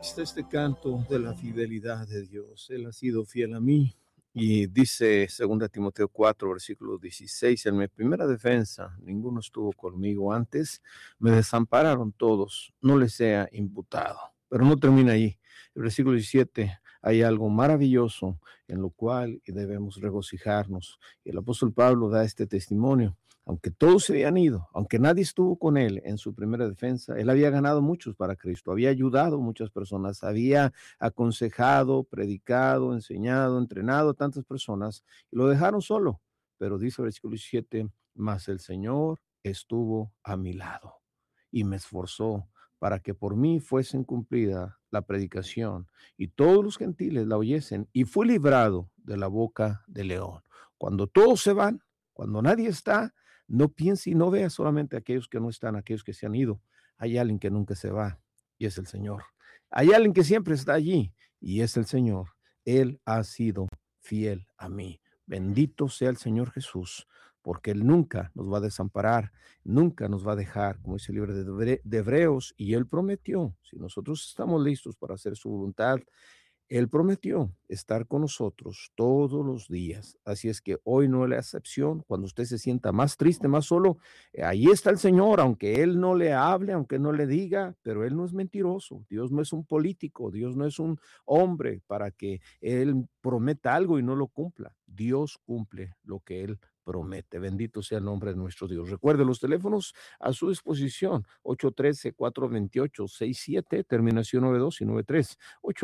Está este canto de la fidelidad de Dios. Él ha sido fiel a mí. Y dice 2 Timoteo 4, versículo 16, en mi primera defensa, ninguno estuvo conmigo antes, me desampararon todos, no les sea imputado. Pero no termina ahí. El versículo 17, hay algo maravilloso en lo cual debemos regocijarnos. Y el apóstol Pablo da este testimonio. Aunque todos se habían ido, aunque nadie estuvo con él en su primera defensa, él había ganado muchos para Cristo, había ayudado a muchas personas, había aconsejado, predicado, enseñado, entrenado a tantas personas y lo dejaron solo. Pero dice el versículo 17, mas el Señor estuvo a mi lado y me esforzó para que por mí fuesen cumplida la predicación y todos los gentiles la oyesen, y fui librado de la boca del león. Cuando todos se van, cuando nadie está, no piense y no vea solamente a aquellos que no están, aquellos que se han ido. Hay alguien que nunca se va y es el Señor. Hay alguien que siempre está allí y es el Señor. Él ha sido fiel a mí. Bendito sea el Señor Jesús, porque Él nunca nos va a desamparar, nunca nos va a dejar, como dice el libro de Hebreos, y Él prometió, si nosotros estamos listos para hacer su voluntad, Él prometió estar con nosotros todos los días. Así es que hoy no es la excepción. Cuando usted se sienta más triste, más solo, ahí está el Señor, aunque Él no le hable, aunque no le diga, pero Él no es mentiroso. Dios no es un político, Dios no es un hombre para que Él prometa algo y no lo cumpla. Dios cumple lo que Él promete. Bendito sea el nombre de nuestro Dios. Recuerde los teléfonos a su disposición: 813-428-67, terminación 92 y 93.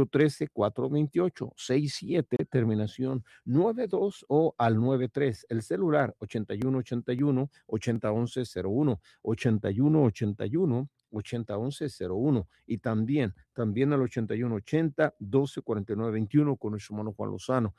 813-428-67, terminación 92 o al 93. El celular 8181-801101, 8181-801101, y también al 8180-124921 con nuestro hermano Juan Lozano,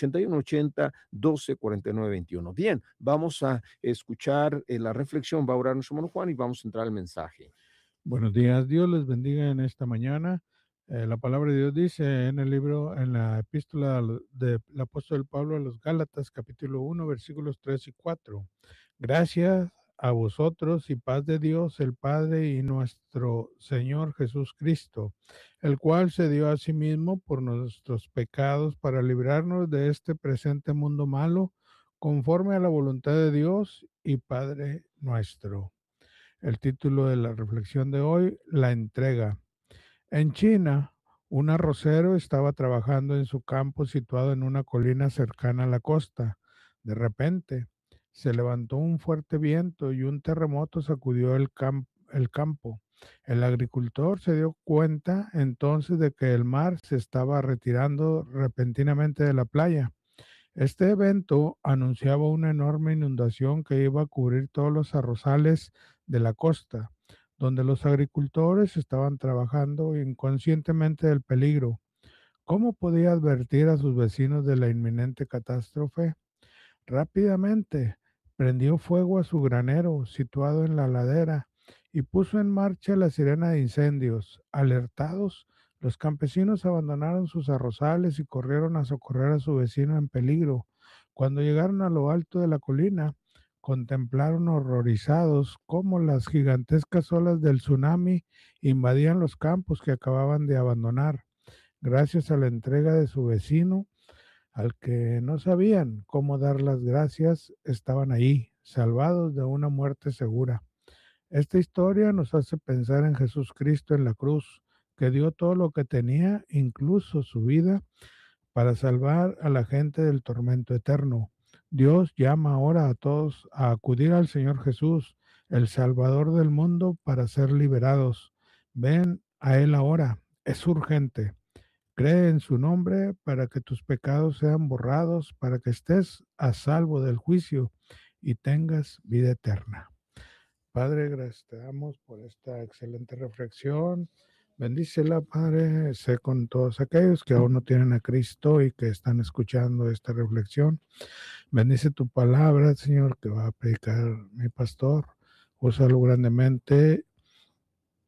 8180-124921. Bien, vamos a escuchar la reflexión, va a orar nuestro hermano Juan y vamos a entrar al mensaje. Buenos días, Dios les bendiga en esta mañana. La palabra de Dios dice en el libro, en la epístola del apóstol Pablo a los Gálatas, capítulo 1, versículos 3 y 4. Gracias a vosotros y paz de Dios el Padre y nuestro Señor Jesús Cristo, el cual se dio a sí mismo por nuestros pecados para librarnos de este presente mundo malo, conforme a la voluntad de Dios y Padre nuestro. El título de la reflexión de hoy, la entrega. En China, un arrocero estaba trabajando en su campo situado en una colina cercana a la costa. De repente, se levantó un fuerte viento y un terremoto sacudió el campo. El agricultor se dio cuenta entonces de que el mar se estaba retirando repentinamente de la playa. Este evento anunciaba una enorme inundación que iba a cubrir todos los arrozales de la costa, donde los agricultores estaban trabajando inconscientemente del peligro. ¿Cómo podía advertir a sus vecinos de la inminente catástrofe? Rápidamente prendió fuego a su granero situado en la ladera y puso en marcha la sirena de incendios. Alertados, los campesinos abandonaron sus arrozales y corrieron a socorrer a su vecino en peligro. Cuando llegaron a lo alto de la colina, contemplaron horrorizados cómo las gigantescas olas del tsunami invadían los campos que acababan de abandonar. Gracias a la entrega de su vecino, al que no sabían cómo dar las gracias, estaban ahí, salvados de una muerte segura. Esta historia nos hace pensar en Jesús Cristo en la cruz, que dio todo lo que tenía, incluso su vida, para salvar a la gente del tormento eterno. Dios llama ahora a todos a acudir al Señor Jesús, el Salvador del mundo, para ser liberados. Ven a Él ahora, es urgente. Cree en su nombre para que tus pecados sean borrados, para que estés a salvo del juicio y tengas vida eterna. Padre, gracias te damos por esta excelente reflexión. Bendícela, Padre, sé con todos aquellos que aún no tienen a Cristo y que están escuchando esta reflexión. Bendice tu palabra, Señor, que va a predicar mi pastor. Úsalo grandemente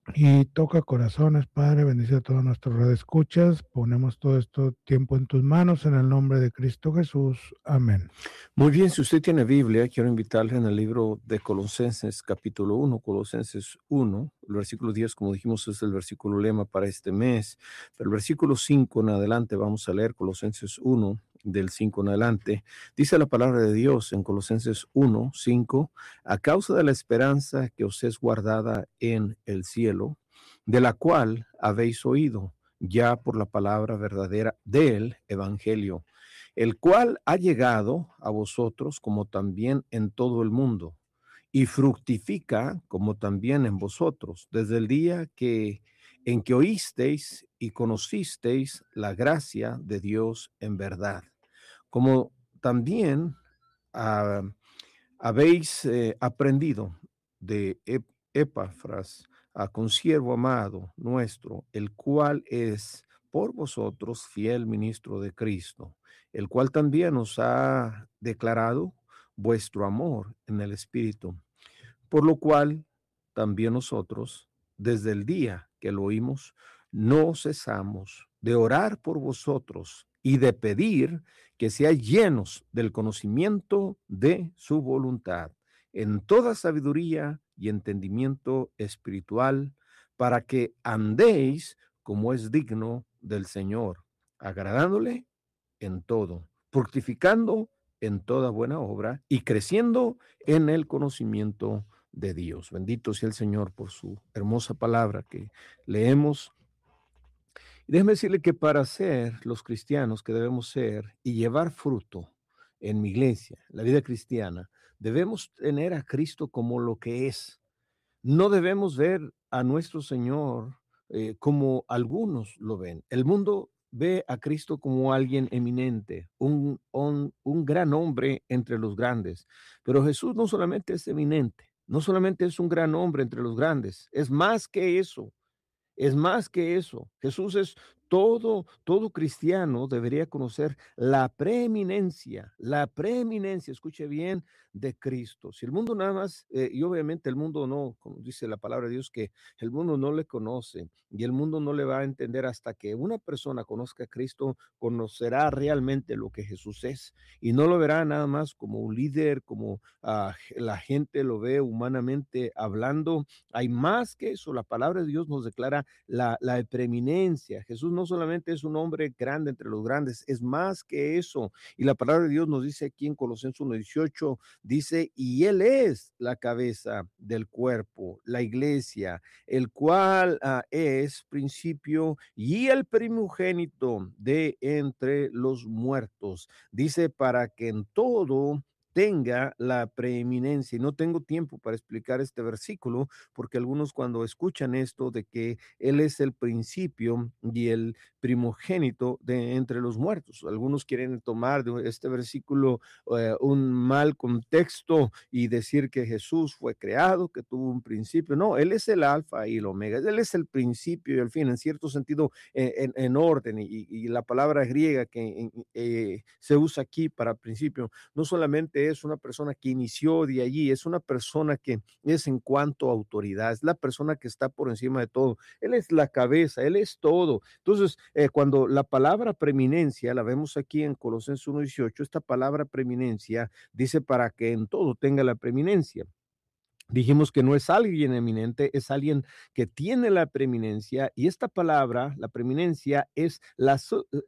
y toca corazones, Padre. Bendice a todos nuestros redescuchas. Ponemos todo esto tiempo en tus manos en el nombre de Cristo Jesús. Amén. Muy bien, si usted tiene Biblia, quiero invitarle en el libro de Colosenses, capítulo 1, Colosenses 1, el versículo 10, como dijimos, es el versículo lema para este mes, pero el versículo 5 en adelante, vamos a leer Colosenses 1, del 5 en adelante, dice la palabra de Dios en Colosenses 1, 5, a causa de la esperanza que os es guardada en el cielo, de la cual habéis oído ya por la palabra verdadera del Evangelio, el cual ha llegado a vosotros como también en todo el mundo, y fructifica como también en vosotros, desde el día en que oísteis y conocisteis la gracia de Dios en verdad, como también ah, habéis aprendido de Epafras, a consiervo amado nuestro, el cual es por vosotros fiel ministro de Cristo, el cual también os ha declarado vuestro amor en el Espíritu, por lo cual también nosotros, desde el día que lo oímos, no cesamos de orar por vosotros y de pedir que seáis llenos del conocimiento de su voluntad, en toda sabiduría y entendimiento espiritual, para que andéis como es digno del Señor, agradándole en todo, fructificando en toda buena obra y creciendo en el conocimiento de Dios. Bendito sea el Señor por su hermosa palabra que leemos. Y déjeme decirle que para ser los cristianos que debemos ser y llevar fruto en mi iglesia, la vida cristiana, debemos tener a Cristo como lo que es. No debemos ver a nuestro Señor como algunos lo ven. El mundo ve a Cristo como alguien eminente, un gran hombre entre los grandes. Pero Jesús no solamente es eminente, no solamente es un gran hombre entre los grandes, es más que eso. Es más que eso. Jesús es todo cristiano debería conocer la preeminencia, escuche bien, de Cristo. Si el mundo nada más, y obviamente el mundo no, como dice la palabra de Dios, que el mundo no le conoce y el mundo no le va a entender hasta que una persona conozca a Cristo, conocerá realmente lo que Jesús es y no lo verá nada más como un líder, como la gente lo ve humanamente hablando. Hay más que eso. La palabra de Dios nos declara la preeminencia. Jesús no solamente es un hombre grande entre los grandes, es más que eso. Y la palabra de Dios nos dice aquí en Colosenses 1:18, dice, y Él es la cabeza del cuerpo, la iglesia, el cual es principio y el primogénito de entre los muertos. Dice, para que en todo tenga la preeminencia. Y no tengo tiempo para explicar este versículo, porque algunos cuando escuchan esto de que Él es el principio y el primogénito de entre los muertos, algunos quieren tomar de este versículo un mal contexto y decir que Jesús fue creado, que tuvo un principio. No, Él es el alfa y el omega, Él es el principio y el fin, en cierto sentido, en orden. Y la palabra griega que se usa aquí para principio no solamente es una persona que inició de allí, es una persona que es en cuanto a autoridad, es la persona que está por encima de todo. Él es la cabeza, Él es todo. Entonces, cuando la palabra preeminencia, la vemos aquí en Colosenses 1:18, esta palabra preeminencia dice para que en todo tenga la preeminencia. Dijimos que no es alguien eminente, es alguien que tiene la preeminencia, y esta palabra, la preeminencia, es la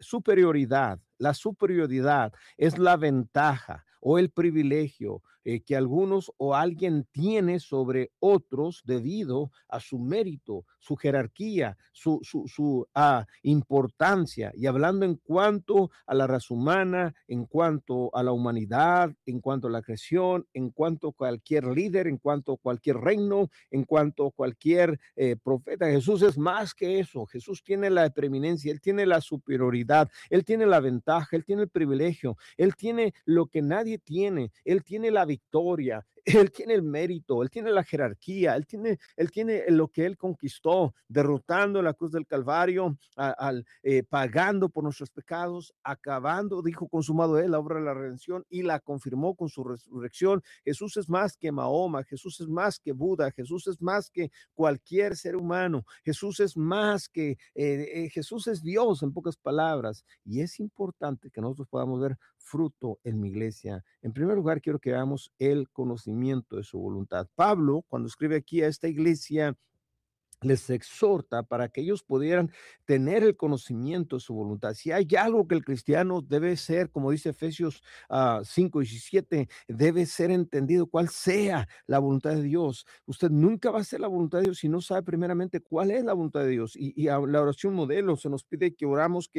superioridad, es la ventaja o el privilegio que algunos o alguien tiene sobre otros debido a su mérito, su jerarquía, su importancia. Y hablando en cuanto a la raza humana, en cuanto a la humanidad, en cuanto a la creación, en cuanto a cualquier líder, en cuanto a cualquier reino, en cuanto a cualquier profeta, Jesús es más que eso. Jesús tiene la preeminencia, Él tiene la superioridad, Él tiene la ventaja, Él tiene el privilegio, Él tiene lo que nadie tiene, Él tiene la victoria, Él tiene el mérito, él tiene la jerarquía, él tiene lo que él conquistó, derrotando en la cruz del Calvario, pagando por nuestros pecados, acabando, dijo, consumado él la obra de la redención y la confirmó con su resurrección. Jesús es más que Mahoma, Jesús es más que Buda, Jesús es más que cualquier ser humano, Jesús es más que, Jesús es Dios en pocas palabras, y es importante que nosotros podamos ver fruto en mi iglesia. En primer lugar, quiero que veamos el conocimiento de su voluntad. Pablo, cuando escribe aquí a esta iglesia, les exhorta para que ellos pudieran tener el conocimiento de su voluntad. Si hay algo que el cristiano debe ser, como dice Efesios 5:17, debe ser entendido cuál sea la voluntad de Dios. Usted nunca va a hacer la voluntad de Dios si no sabe primeramente cuál es la voluntad de Dios. Y a la oración modelo se nos pide que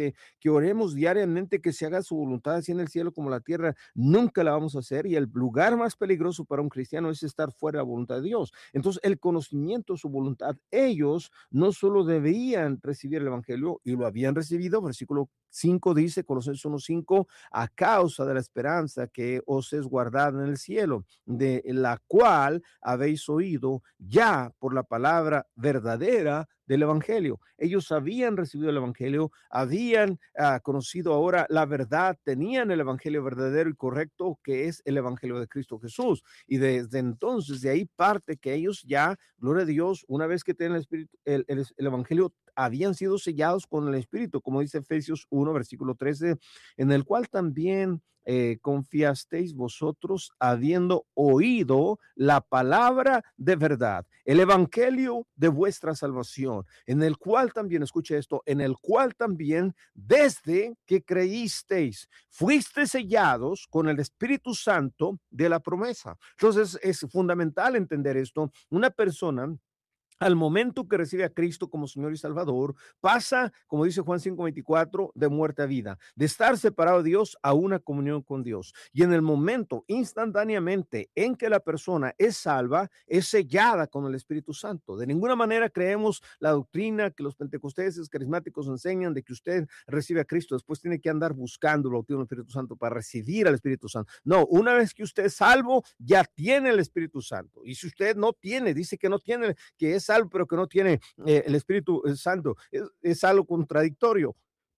oremos diariamente, que se haga su voluntad así en el cielo como en la tierra. Nunca la vamos a hacer, y el lugar más peligroso para un cristiano es estar fuera de la voluntad de Dios. Entonces, el conocimiento de su voluntad, ellos no solo debían recibir el evangelio, y lo habían recibido. Versículo 5 dice, Colosenses 1:5, a causa de la esperanza que os es guardada en el cielo, de la cual habéis oído ya por la palabra verdadera del evangelio. Ellos habían recibido el evangelio, habían conocido ahora la verdad, tenían el evangelio verdadero y correcto, que es el evangelio de Cristo Jesús. Y desde entonces, de ahí parte que ellos ya, gloria a Dios, una vez que tienen el Espíritu, el evangelio, habían sido sellados con el Espíritu, como dice Efesios 1, versículo 13, en el cual también confiasteis vosotros, habiendo oído la palabra de verdad, el evangelio de vuestra salvación, en el cual también, escuche esto, en el cual también desde que creísteis, fuisteis sellados con el Espíritu Santo de la promesa. Entonces es fundamental entender esto. Una persona, al momento que recibe a Cristo como Señor y Salvador, pasa, como dice Juan 5:24, de muerte a vida, de estar separado de Dios a una comunión con Dios. Y en el momento, instantáneamente, en que la persona es salva, es sellada con el Espíritu Santo. De ninguna manera creemos la doctrina que los pentecosteses carismáticos enseñan de que usted recibe a Cristo, después tiene que andar buscando el bautismo del Espíritu Santo para recibir al Espíritu Santo. No, una vez que usted es salvo, ya tiene el Espíritu Santo. Y si usted no tiene, dice que no tiene, que es salvo, pero que no tiene el Espíritu Santo, es algo contradictorio.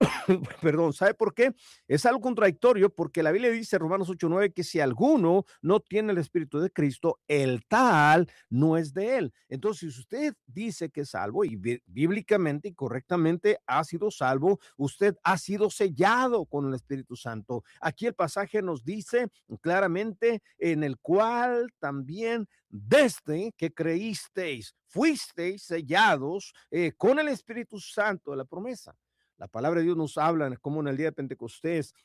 Perdón, ¿sabe por qué? Es algo contradictorio porque la Biblia dice, Romanos 8:9, que si alguno no tiene el Espíritu de Cristo, el tal no es de él. Entonces, si usted dice que es salvo y bíblicamente y correctamente ha sido salvo, usted ha sido sellado con el Espíritu Santo. Aquí el pasaje nos dice claramente, en el cual también desde que creísteis, fuisteis sellados con el Espíritu Santo de la promesa. La palabra de Dios nos habla como en el día de Pentecostés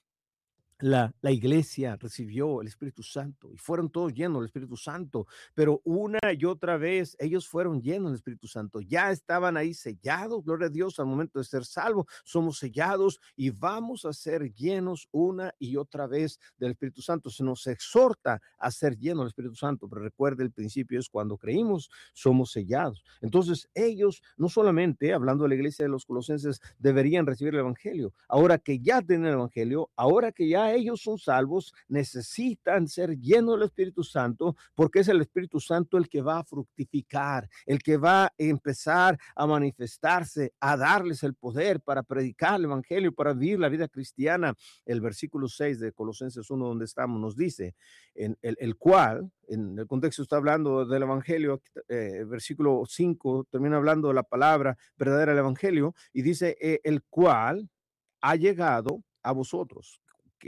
la iglesia recibió el Espíritu Santo y fueron todos llenos del Espíritu Santo, pero una y otra vez ellos fueron llenos del Espíritu Santo, ya estaban ahí sellados, gloria a Dios, al momento de ser salvos, somos sellados y vamos a ser llenos una y otra vez del Espíritu Santo. Se nos exhorta a ser llenos del Espíritu Santo, pero recuerde, el principio es cuando creímos, somos sellados. Entonces ellos, no solamente, hablando de la iglesia de los colosenses, deberían recibir el evangelio, ahora que ya tienen el evangelio, ahora que ya ellos son salvos, necesitan ser llenos del Espíritu Santo, porque es el Espíritu Santo el que va a fructificar, el que va a empezar a manifestarse, a darles el poder para predicar el evangelio, para vivir la vida cristiana. El versículo 6 de Colosenses 1, donde estamos, nos dice, en el cual, en el contexto está hablando del evangelio, versículo 5 termina hablando de la palabra verdadera del evangelio, y dice, el cual ha llegado a vosotros.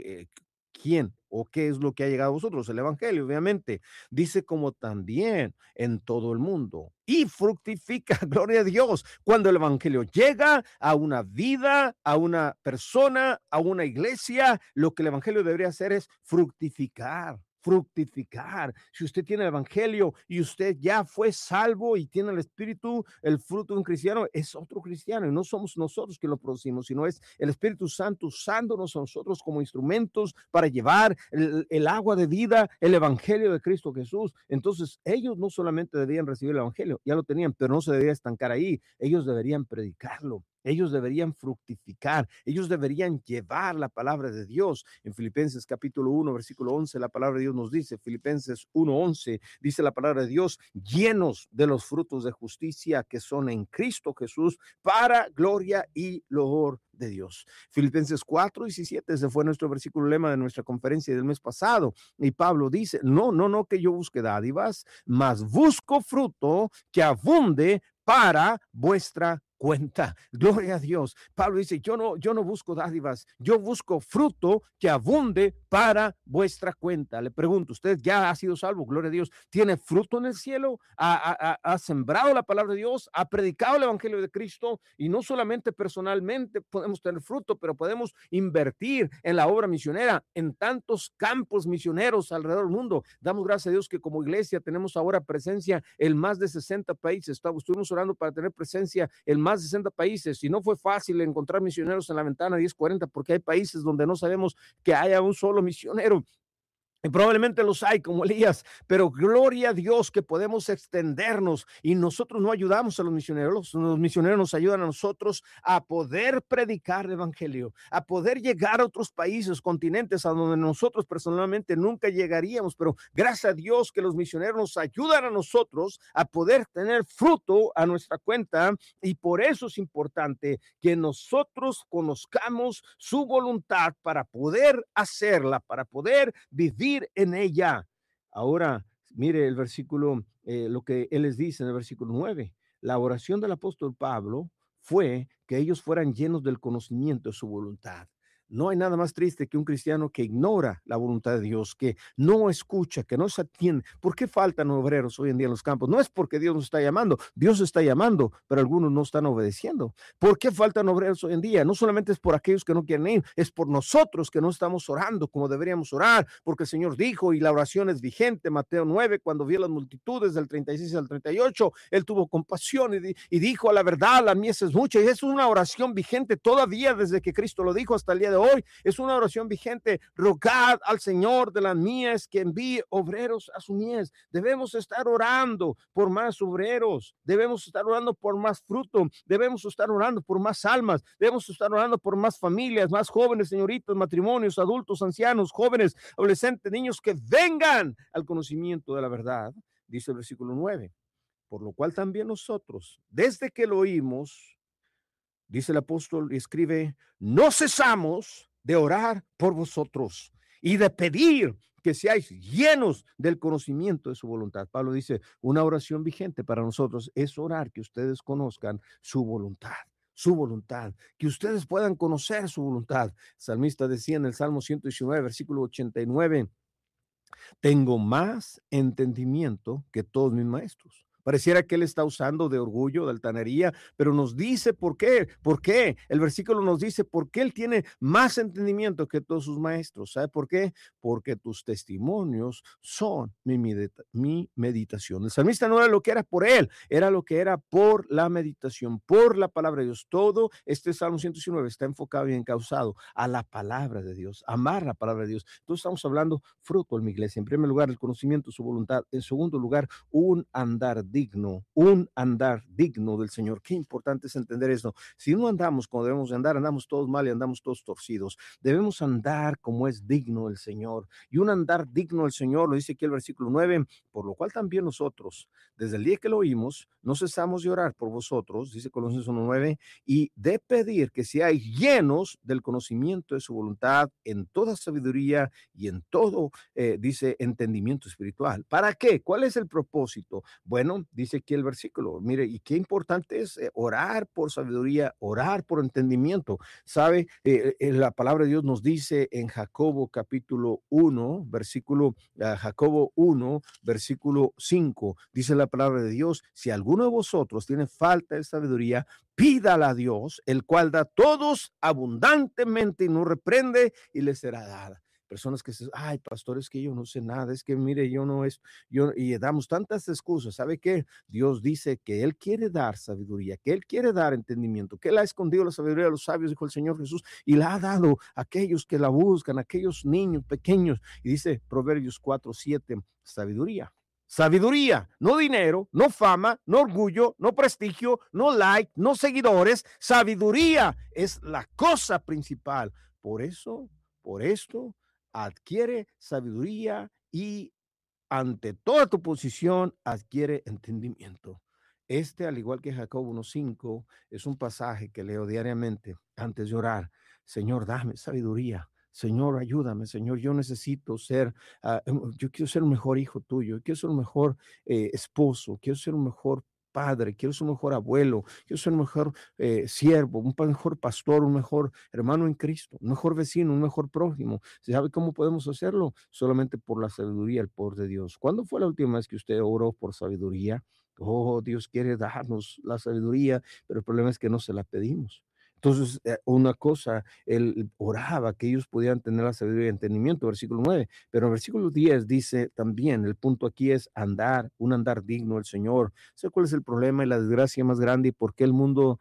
¿Quién o qué es lo que ha llegado a vosotros? El evangelio, obviamente. Dice, como también en todo el mundo, y fructifica, gloria a Dios. Cuando el evangelio llega a una vida, a una persona, a una iglesia, lo que el evangelio debería hacer es fructificar. Si usted tiene el evangelio y usted ya fue salvo y tiene el espíritu, el fruto de un cristiano, es otro cristiano, y no somos nosotros que lo producimos, sino es el Espíritu Santo usándonos a nosotros como instrumentos para llevar el agua de vida, el evangelio de Cristo Jesús. Entonces ellos no solamente debían recibir el evangelio, ya lo tenían, pero no se debía estancar ahí, ellos deberían predicarlo. Ellos deberían fructificar, ellos deberían llevar la palabra de Dios. En Filipenses capítulo 1, versículo 11, la palabra de Dios nos dice, Filipenses 1:11, dice la palabra de Dios, llenos de los frutos de justicia que son en Cristo Jesús para gloria y loor de Dios. Filipenses 4:17, ese fue nuestro versículo lema de nuestra conferencia del mes pasado. Y Pablo dice, no que yo busque dádivas, mas busco fruto que abunde para vuestra cuenta. Gloria a Dios. Pablo dice, yo no busco dádivas, yo busco fruto que abunde para vuestra cuenta. Le pregunto, ¿usted ya ha sido salvo? Gloria a Dios. ¿Tiene fruto en el cielo? ¿Ha sembrado la palabra de Dios? ¿Ha predicado el evangelio de Cristo? Y no solamente personalmente podemos tener fruto, pero podemos invertir en la obra misionera, en tantos campos misioneros alrededor del mundo. Damos gracias a Dios que como iglesia tenemos ahora presencia en más de 60 países. Estuvimos orando para tener presencia en más de 60 países y no fue fácil encontrar misioneros en la ventana 1040 porque hay países donde no sabemos que haya un solo misionero. Y probablemente los hay como Elías, pero gloria a Dios que podemos extendernos y nosotros no ayudamos a los misioneros nos ayudan a nosotros a poder predicar el evangelio, a poder llegar a otros países, continentes a donde nosotros personalmente nunca llegaríamos, pero gracias a Dios que los misioneros nos ayudan a nosotros a poder tener fruto a nuestra cuenta y por eso es importante que nosotros conozcamos su voluntad para poder hacerla, para poder vivir en ella. Ahora, mire el versículo, lo que él les dice en el versículo 9. La oración del apóstol Pablo fue que ellos fueran llenos del conocimiento de su voluntad. No hay nada más triste que un cristiano que ignora la voluntad de Dios, que no escucha, que no se atiende. ¿Por qué faltan obreros hoy en día en los campos? No es porque Dios nos está llamando, Dios está llamando, pero algunos no están obedeciendo. ¿Por qué faltan obreros hoy en día? No solamente es por aquellos que no quieren ir, es por nosotros que no estamos orando como deberíamos orar, porque el Señor dijo, y la oración es vigente, Mateo 9, cuando vio las multitudes del 36 al 38, Él tuvo compasión y dijo, a la verdad, la mies es mucha, y es una oración vigente todavía desde que Cristo lo dijo hasta el día de hoy. Es una oración vigente. Rogad al Señor de las mies que envíe obreros a su mies. Debemos estar orando por más obreros, debemos estar orando por más fruto, debemos estar orando por más almas, debemos estar orando por más familias, más jóvenes, señoritas, matrimonios, adultos, ancianos, jóvenes, adolescentes, niños que vengan al conocimiento de la verdad. Dice el versículo 9, por lo cual también nosotros, desde que lo oímos, dice el apóstol y escribe, no cesamos de orar por vosotros y de pedir que seáis llenos del conocimiento de su voluntad. Pablo dice, una oración vigente para nosotros es orar que ustedes conozcan su voluntad, que ustedes puedan conocer su voluntad. El salmista decía en el Salmo 119, versículo 89, tengo más entendimiento que todos mis maestros. Pareciera que él está usando de orgullo, de altanería, pero nos dice por qué. ¿Por qué? El versículo nos dice por qué él tiene más entendimiento que todos sus maestros. ¿Sabe por qué? Porque tus testimonios son mi meditación. El salmista no era lo que era por él, era lo que era por la meditación, por la palabra de Dios. Todo este Salmo 119 está enfocado y encauzado a la palabra de Dios, amar la palabra de Dios. Entonces estamos hablando fruto en mi iglesia. En primer lugar, el conocimiento de su voluntad. En segundo lugar, un andar digno del Señor. Qué importante es entender esto. Si no andamos como debemos de andar, andamos todos mal y andamos todos torcidos. Debemos andar como es digno el Señor. Y un andar digno del Señor, lo dice aquí el versículo 9, por lo cual también nosotros, desde el día que lo oímos, no cesamos de orar por vosotros, dice Colosenses 1:9, y de pedir que seáis llenos del conocimiento de su voluntad en toda sabiduría y en todo, dice, entendimiento espiritual. ¿Para qué? ¿Cuál es el propósito? Bueno, dice aquí el versículo, mire, y qué importante es orar por sabiduría, orar por entendimiento. ¿Sabe? La palabra de Dios nos dice en Jacobo capítulo 1, Jacobo 1, versículo 5, dice la palabra de Dios, si alguno de vosotros tiene falta de sabiduría, pídala a Dios, el cual da a todos abundantemente y no reprende y le será dada. Personas que dicen, ay, pastor, es que yo no sé nada, es que mire, y damos tantas excusas. ¿Sabe qué? Dios dice que Él quiere dar sabiduría, que Él quiere dar entendimiento, que Él ha escondido la sabiduría de los sabios, dijo el Señor Jesús, y la ha dado a aquellos que la buscan, a aquellos niños pequeños. Y dice Proverbios 4:7, sabiduría Sabiduría, no dinero, no fama, no orgullo, no prestigio, no like, no seguidores. Sabiduría es la cosa principal. Por eso, por esto, adquiere sabiduría y ante toda tu posición adquiere entendimiento. Este, al igual que Jacob 1:5, es un pasaje que leo diariamente antes de orar. Señor, dame sabiduría. Señor, ayúdame. Señor, yo necesito ser, yo quiero ser un mejor hijo tuyo. Quiero ser un mejor esposo. Quiero ser un mejor padre. Quiero ser un mejor abuelo. Quiero ser un mejor siervo, un mejor pastor, un mejor hermano en Cristo, un mejor vecino, un mejor prójimo. ¿Sabe cómo podemos hacerlo? Solamente por la sabiduría, el poder de Dios. ¿Cuándo fue la última vez que usted oró por sabiduría? Oh, Dios quiere darnos la sabiduría, pero el problema es que no se la pedimos. Entonces, una cosa, él oraba que ellos pudieran tener la sabiduría y entendimiento, versículo 9, pero en versículo 10 dice también, el punto aquí es andar, un andar digno del Señor. ¿Sabe cuál es el problema y la desgracia más grande y por qué el mundo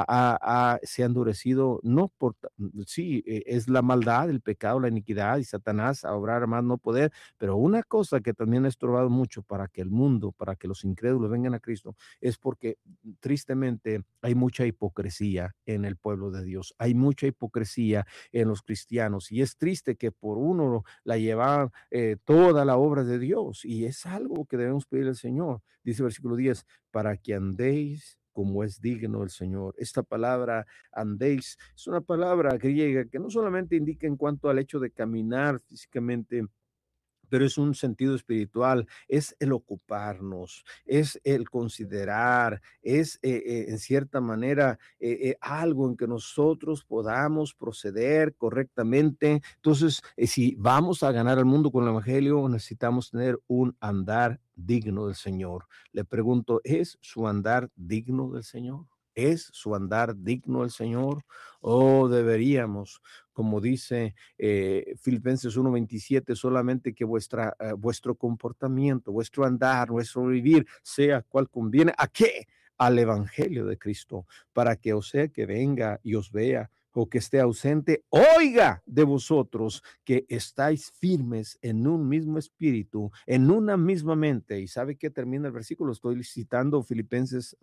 se ha endurecido? No por, sí, es la maldad, el pecado, la iniquidad y Satanás a obrar a más no poder, pero una cosa que también ha estorbado mucho para que el mundo, para que los incrédulos vengan a Cristo, es porque tristemente hay mucha hipocresía en el pueblo de Dios, hay mucha hipocresía en los cristianos y es triste que por uno la lleva toda la obra de Dios y es algo que debemos pedir al Señor. Dice el versículo 10, para que andéis como es digno el Señor. Esta palabra andéis es una palabra griega que no solamente indica en cuanto al hecho de caminar físicamente, pero es un sentido espiritual, es el ocuparnos, es el considerar, es en cierta manera algo en que nosotros podamos proceder correctamente. Entonces, si vamos a ganar al mundo con el Evangelio, necesitamos tener un andar digno del Señor. Le pregunto, ¿es su andar digno del Señor? ¿Es su andar digno del Señor? ¿O deberíamos, como dice Filipenses 1:27, solamente que vuestro comportamiento, vuestro andar, vuestro vivir sea cual conviene? ¿A qué? Al Evangelio de Cristo, para que o sea que venga y os vea o que esté ausente, oiga de vosotros que estáis firmes en un mismo espíritu, en una misma mente. ¿Y sabe qué termina el versículo? Estoy citando Filipenses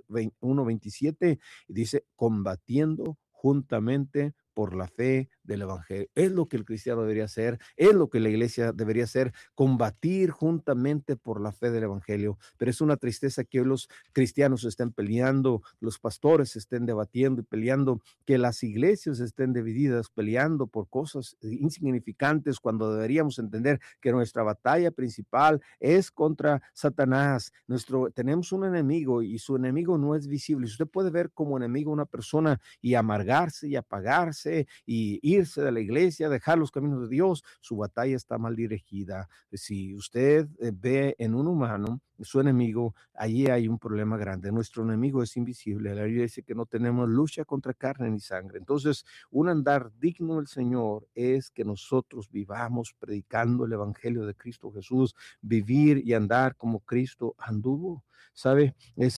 1:27 y dice, combatiendo juntamente por la fe del Evangelio. Es lo que el cristiano debería hacer, es lo que la iglesia debería hacer, combatir juntamente por la fe del Evangelio. Pero es una tristeza que hoy los cristianos estén peleando, los pastores estén debatiendo y peleando, que las iglesias estén divididas, peleando por cosas insignificantes, cuando deberíamos entender que nuestra batalla principal es contra Satanás. Tenemos un enemigo y su enemigo no es visible. Usted puede ver como enemigo a una persona y amargarse y apagarse y irse de la iglesia, dejar los caminos de Dios. Su batalla está mal dirigida. Si usted ve en un humano su enemigo, allí hay un problema grande. Nuestro enemigo es invisible. La Biblia dice que no tenemos lucha contra carne ni sangre. Entonces, un andar digno del Señor es que nosotros vivamos predicando el evangelio de Cristo Jesús, vivir y andar como Cristo anduvo. ¿Sabe?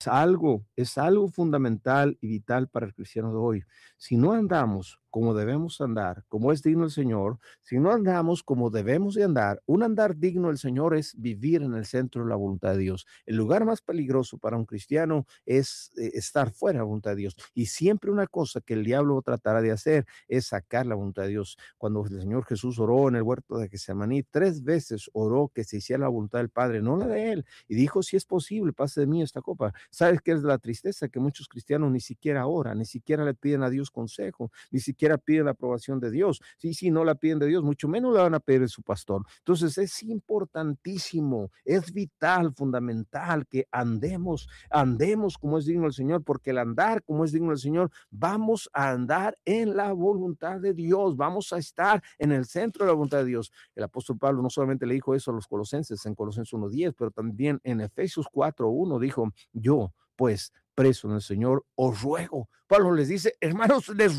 Es algo fundamental y vital para el cristiano de hoy. Si no andamos como debemos andar, como es digno el Señor, si no andamos como debemos de andar, un andar digno del Señor es vivir en el centro de la voluntad de Dios. El lugar más peligroso para un cristiano es estar fuera de la voluntad de Dios. Y siempre una cosa que el diablo tratará de hacer es sacar la voluntad de Dios. Cuando el Señor Jesús oró en el huerto de Getsemaní, 3 veces oró que se hiciera la voluntad del Padre, no la de él. Y dijo, si es posible, pase de mí esta copa. ¿Sabes qué es la tristeza? Que muchos cristianos ni siquiera oran, ni siquiera le piden a Dios consejo, ni siquiera piden la aprobación de Dios. Sí, no la piden de Dios, mucho menos la van a pedir de su pastor. Entonces es importantísimo, es vital, fundamental que andemos como es digno el Señor, porque el andar como es digno el Señor, vamos a andar en la voluntad de Dios, vamos a estar en el centro de la voluntad de Dios. El apóstol Pablo no solamente le dijo eso a los colosenses en Colosenses 1:10, pero también en Efesios 4:1 dijo, yo pues preso en el Señor, os ruego. Pablo les dice, hermanos, les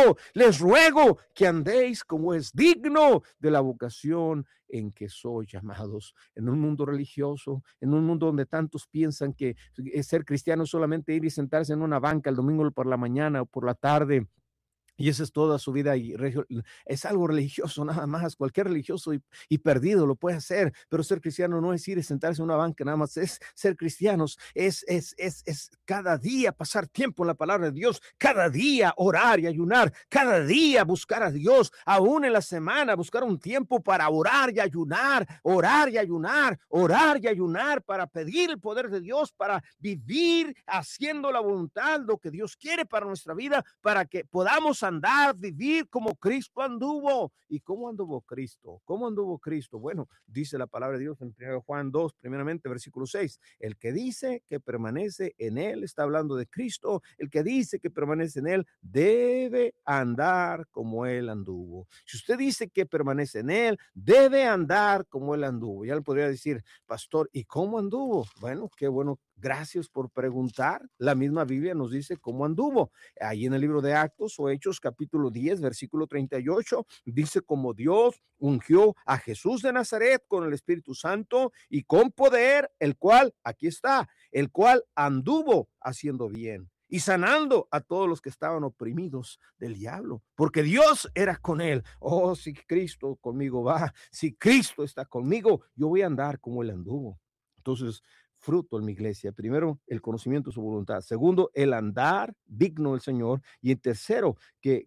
ruego que andéis como es digno de la vocación en que sois llamados. En un mundo religioso, en un mundo donde tantos piensan que ser cristiano es solamente ir y sentarse en una banca el domingo por la mañana o por la tarde Y esa es toda su vida y es algo religioso nada más. Cualquier religioso y perdido lo puede hacer, pero ser cristiano no es ir y sentarse en una banca nada más, es ser cristianos, es cada día pasar tiempo en la palabra de Dios, cada día orar y ayunar, cada día buscar a Dios, aún en la semana buscar un tiempo para orar y ayunar, orar y ayunar, orar y ayunar, para pedir el poder de Dios, para vivir haciendo la voluntad, lo que Dios quiere para nuestra vida, para que podamos andar, vivir como Cristo anduvo. ¿Y cómo anduvo Cristo? ¿Cómo anduvo Cristo? Bueno, dice la palabra de Dios en 1 Juan 2, primeramente, versículo 6. El que dice que permanece en él, está hablando de Cristo, el que dice que permanece en él, debe andar como él anduvo. Si usted dice que permanece en él, debe andar como él anduvo. Ya le podría decir, pastor, ¿y cómo anduvo? Bueno, qué bueno. Gracias por preguntar. La misma Biblia nos dice cómo anduvo. Ahí en el libro de Actos o Hechos, capítulo 10, versículo 38, dice como Dios ungió a Jesús de Nazaret con el Espíritu Santo y con poder, el cual, aquí está, el cual anduvo haciendo bien y sanando a todos los que estaban oprimidos del diablo, porque Dios era con él. Oh, si Cristo conmigo va, si Cristo está conmigo, yo voy a andar como él anduvo. Entonces, fruto en mi iglesia. Primero, el conocimiento de su voluntad. Segundo, el andar digno del Señor. Y en tercero,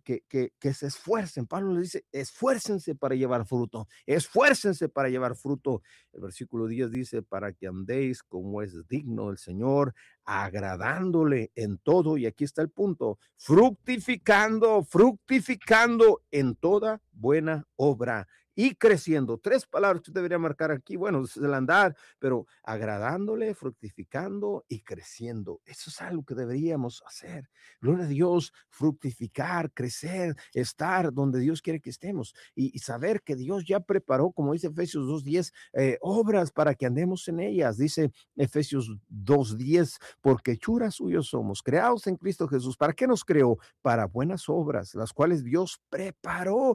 que se esfuercen. Pablo le dice, esfuércense para llevar fruto. Esfuércense para llevar fruto. El versículo 10 dice, para que andéis como es digno del Señor, agradándole en todo. Y aquí está el punto, fructificando, fructificando en toda buena obra y creciendo. Tres palabras que usted debería marcar aquí. Bueno, es el andar, pero agradándole, fructificando y creciendo. Eso es algo que deberíamos hacer. Gloria a Dios, fructificar, crecer, estar donde Dios quiere que estemos y saber que Dios ya preparó, como dice Efesios 2:10, obras para que andemos en ellas. Dice Efesios 2:10, porque hechura suyos somos, creados en Cristo Jesús. ¿Para qué nos creó? Para buenas obras, las cuales Dios preparó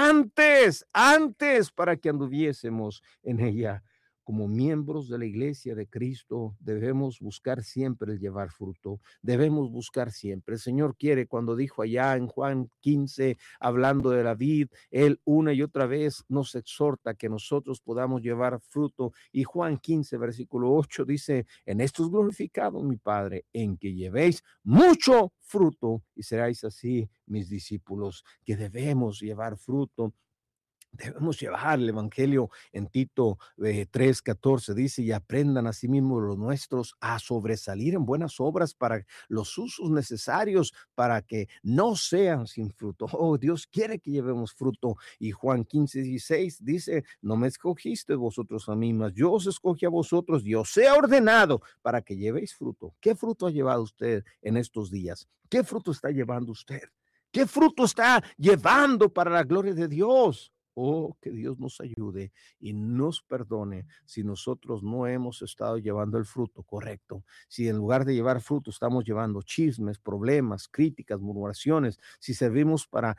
antes para que anduviésemos en ella. Como miembros de la iglesia de Cristo, debemos buscar siempre el llevar fruto, debemos buscar siempre. El Señor quiere, cuando dijo allá en Juan 15, hablando de la vid, Él una y otra vez nos exhorta que nosotros podamos llevar fruto. Y Juan 15, versículo 8 dice, en esto es glorificado mi Padre, en que llevéis mucho fruto y seráis así mis discípulos, que debemos llevar fruto. Debemos llevar el evangelio. En Tito 3:14 dice, y aprendan a sí mismos los nuestros a sobresalir en buenas obras para los usos necesarios, para que no sean sin fruto. Oh, Dios quiere que llevemos fruto. Y Juan 15:16 dice, no me escogiste vosotros a mí, mas yo os escogí a vosotros y os he ordenado para que llevéis fruto. ¿Qué fruto ha llevado usted en estos días? ¿Qué fruto está llevando usted? ¿Qué fruto está llevando para la gloria de Dios? Oh, que Dios nos ayude y nos perdone si nosotros no hemos estado llevando el fruto correcto. Si en lugar de llevar fruto estamos llevando chismes, problemas, críticas, murmuraciones, si servimos para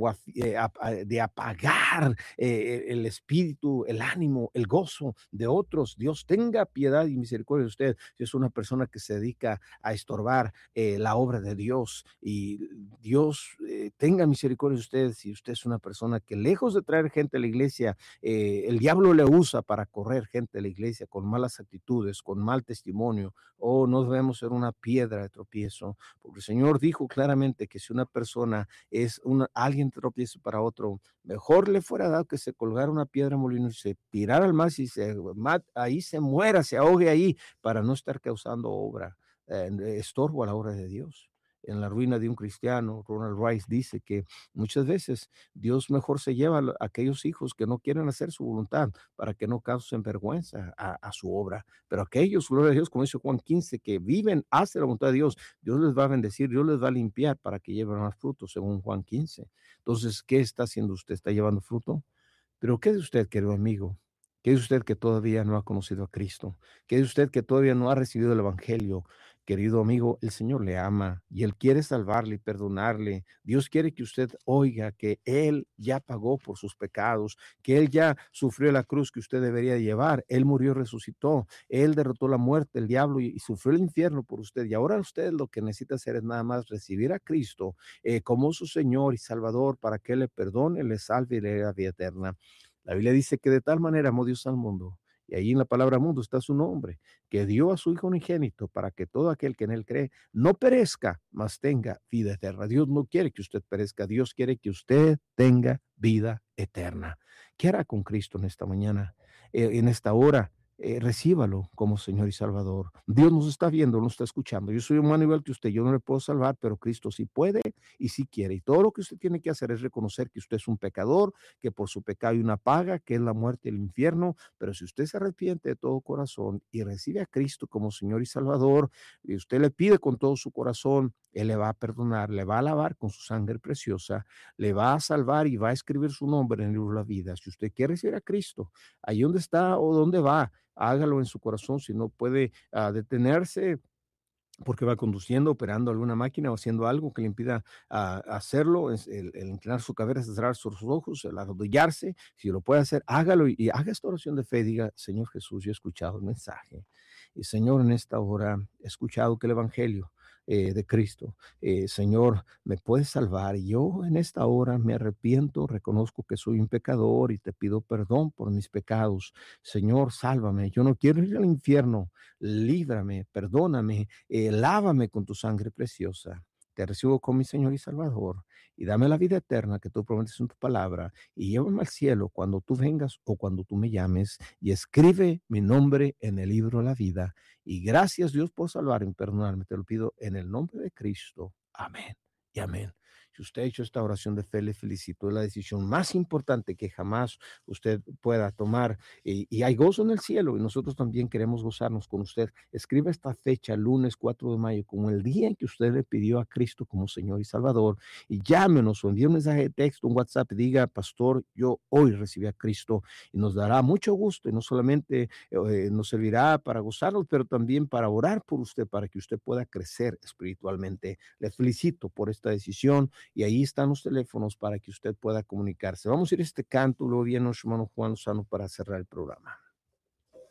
de apagar el espíritu, el ánimo, el gozo de otros. Dios tenga piedad y misericordia de usted. Si es una persona que se dedica a estorbar la obra de Dios, y Dios tenga misericordia de usted si usted es una persona que, lejos de traer gente a la iglesia, el diablo le usa para correr gente a la iglesia con malas actitudes, con mal testimonio. O no debemos ser una piedra de tropiezo, porque el Señor dijo claramente que si una persona es alguien tropiezo para otro, mejor le fuera dado que se colgara una piedra molino y se tirara al mar, y ahí se muera, se ahogue ahí, para no estar causando estorbo a la obra de Dios. En La ruina de un cristiano, Ronald Rice dice que muchas veces Dios mejor se lleva a aquellos hijos que no quieren hacer su voluntad para que no causen vergüenza a su obra. Pero aquellos, gloria a Dios, como dice Juan 15, que viven, hacen la voluntad de Dios, Dios les va a bendecir, Dios les va a limpiar para que lleven más frutos, según Juan 15. Entonces, ¿qué está haciendo usted? ¿Está llevando fruto? Pero ¿qué de usted, querido amigo? ¿Qué de usted que todavía no ha conocido a Cristo? ¿Qué de usted que todavía no ha recibido el Evangelio? Querido amigo, el Señor le ama y Él quiere salvarle y perdonarle. Dios quiere que usted oiga que Él ya pagó por sus pecados, que Él ya sufrió la cruz que usted debería llevar. Él murió y resucitó. Él derrotó la muerte, el diablo y sufrió el infierno por usted. Y ahora usted lo que necesita hacer es nada más recibir a Cristo como su Señor y Salvador para que Él le perdone, le salve y le dé la vida eterna. La Biblia dice que de tal manera amó Dios al mundo. Y ahí en la palabra mundo está su nombre, que dio a su Hijo unigénito para que todo aquel que en él cree no perezca, mas tenga vida eterna. Dios no quiere que usted perezca, Dios quiere que usted tenga vida eterna. ¿Qué hará con Cristo en esta mañana, en esta hora? Recíbalo como Señor y Salvador. Dios nos está viendo, nos está escuchando. Yo soy humano igual que usted, yo no le puedo salvar, pero Cristo sí puede y sí quiere. Y todo lo que usted tiene que hacer es reconocer que usted es un pecador, que por su pecado hay una paga, que es la muerte y el infierno, pero si usted se arrepiente de todo corazón y recibe a Cristo como Señor y Salvador, y usted le pide con todo su corazón, Él le va a perdonar, le va a lavar con su sangre preciosa, le va a salvar y va a escribir su nombre en el libro de la vida. Si usted quiere recibir a Cristo, ahí donde está o donde va, hágalo en su corazón. Si no puede detenerse, porque va conduciendo, operando alguna máquina o haciendo algo que le impida hacerlo, es el inclinar su cabeza, cerrar sus ojos, el arrodillarse, si lo puede hacer, hágalo y haga esta oración de fe, diga, Señor Jesús, yo he escuchado el mensaje, y Señor, en esta hora he escuchado que el Evangelio de Cristo, Señor, me puedes salvar, y yo en esta hora me arrepiento, reconozco que soy un pecador y te pido perdón por mis pecados, Señor, sálvame, yo no quiero ir al infierno, líbrame, perdóname, lávame con tu sangre preciosa. Te recibo como mi Señor y Salvador y dame la vida eterna que tú prometes en tu palabra y llévame al cielo cuando tú vengas o cuando tú me llames y escribe mi nombre en el libro de la vida. Y gracias Dios por salvarme y perdonarme. Te lo pido en el nombre de Cristo. Amén y amén. Si usted ha hecho esta oración de fe, le felicito. Es la decisión más importante que jamás usted pueda tomar. Y hay gozo en el cielo y nosotros también queremos gozarnos con usted. Escriba esta fecha, lunes 4 de mayo, como el día en que usted le pidió a Cristo como Señor y Salvador. Y llámenos o envíe un mensaje de texto, un WhatsApp y diga, pastor, yo hoy recibí a Cristo. Y nos dará mucho gusto y no solamente nos servirá para gozarnos, pero también para orar por usted, para que usted pueda crecer espiritualmente. Le felicito por esta decisión y ahí están los teléfonos para que usted pueda comunicarse. Vamos a ir a este canto, luego viene nuestro hermano Juan Lozano para cerrar el programa.